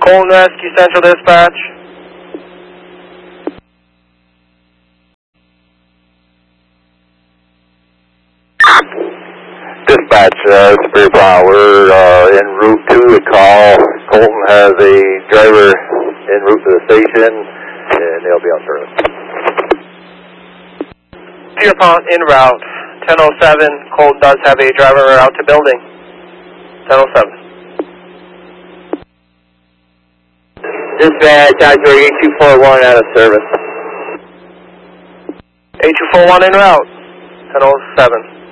Colton Rescue Central Dispatch. Dispatch, Superior Power, we're en route to the call. Colton has a driver en route to the station, and they'll be on service. Pierpont en route, 1007. Colton does have a driver out to building. 1007. Dispatch, Osprey 8241 out of service. 8241 en route, 1007.